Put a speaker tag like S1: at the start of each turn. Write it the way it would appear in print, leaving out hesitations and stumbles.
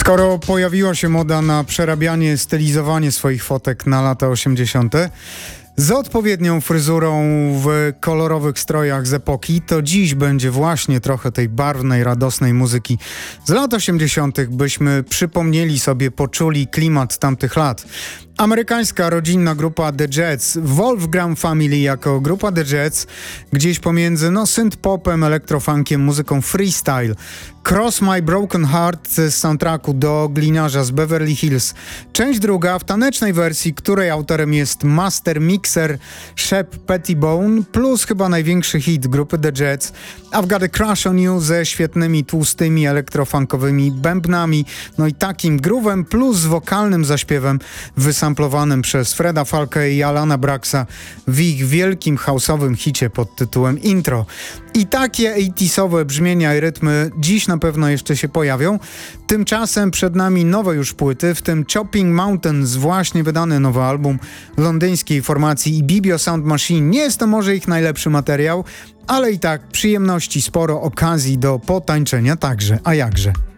S1: Skoro pojawiła się moda na przerabianie, stylizowanie swoich fotek na lata 80., z odpowiednią fryzurą w kolorowych strojach z epoki, to dziś będzie właśnie trochę tej barwnej, radosnej muzyki z lat 80., byśmy przypomnieli sobie, poczuli klimat tamtych lat. Amerykańska rodzinna grupa The Jets, Wolfgram Family jako grupa The Jets, gdzieś pomiędzy synth-popem, elektrofunkiem, muzyką freestyle. Cross My Broken Heart z soundtracku do Gliniarza z Beverly Hills. Część druga w tanecznej wersji, której autorem jest master mixer Shep Pettibone, plus chyba największy hit grupy The Jets, I've Got a Crush on You ze świetnymi, tłustymi, elektrofunkowymi bębnami, no i takim groovem plus wokalnym zaśpiewem wysamplowanym przez Freda Falka i Alana Braxa w ich wielkim house'owym hicie pod tytułem Intro. I takie 80sowe brzmienia i rytmy dziś na pewno jeszcze się pojawią. Tymczasem przed nami nowe już płyty, w tym Chopping Mountains, właśnie wydany nowy album londyńskiej formacji Ibibio Sound Machine. Nie jest to może ich najlepszy materiał, ale i tak przyjemności sporo, okazji do potańczenia także, a jakże.